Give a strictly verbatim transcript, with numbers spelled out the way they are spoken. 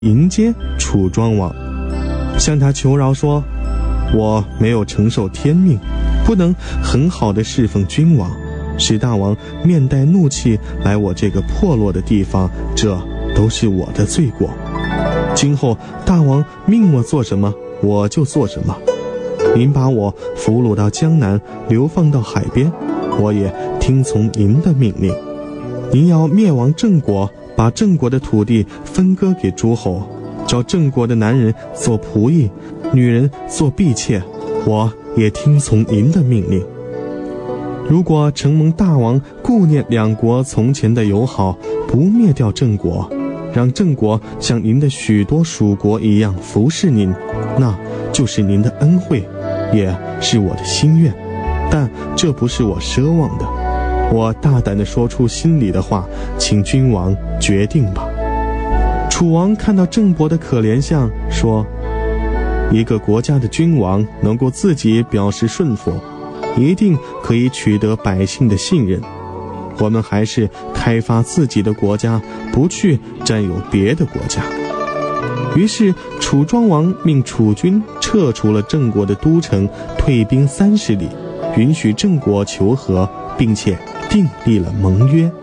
迎接楚庄王，向他求饶说：我没有承受天命，不能很好的侍奉君王，使大王面带怒气来我这个破落的地方，这都是我的罪过。今后大王命我做什么，我就做什么。您把我俘虏到江南，流放到海边，我也听从您的命令。您要灭亡郑国，把郑国的土地分割给诸侯，叫郑国的男人做仆役，女人做婢妾，我也听从您的命令。如果承蒙大王顾念两国从前的友好，不灭掉郑国，让郑国像您的许多属国一样服侍您，那就是您的恩惠，也是我的心愿。但这不是我奢望的，我大胆地说出心里的话，请君王决定吧。楚王看到郑伯的可怜相，说：一个国家的君王能够自己表示顺服，一定可以取得百姓的信任。我们还是开发自己的国家，不去占有别的国家。于是楚庄王命楚军撤除了郑国的都城，退兵三十里，允许郑国求和，并且订立了盟约。